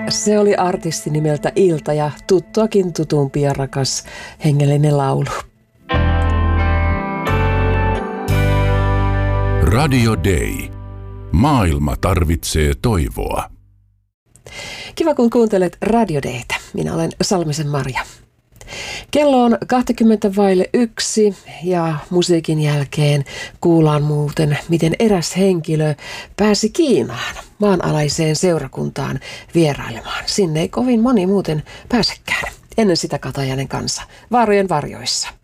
Se oli artisti nimeltä Ilta ja tuttuakin tutumpi ja rakas hengellinen laulu. Radio Day. Maailma tarvitsee toivoa. Kiva kun kuuntelet Radio Daytä. Minä olen Salmisen Marja. Kello on 1:20 ja musiikin jälkeen kuullaan muuten, miten eräs henkilö pääsi Kiinaan maanalaiseen seurakuntaan vierailemaan. Sinne ei kovin moni muuten pääsekään. Ennen sitä Katajainen kanssa, Vaarojen varjoissa.